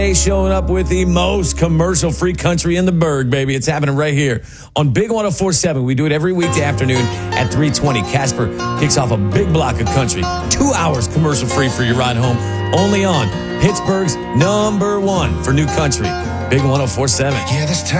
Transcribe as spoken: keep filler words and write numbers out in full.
Showing up with the most commercial-free country in the burg, baby. It's happening right here on Big one oh four point seven. We do it every weekday afternoon at three twenty. Casper kicks off a big block of country. Two hours commercial-free for your ride home. Only on Pittsburgh's number one for new country. Big one oh four point seven. Yeah, this time.